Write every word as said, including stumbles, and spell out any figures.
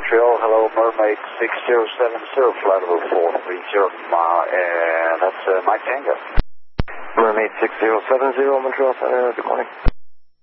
Montreal. Hello, Mermaid six zero seven zero, flight level four three zero, uh, that's uh, Mike Tango. Mermaid six zero seven zero, Montreal Center, good morning.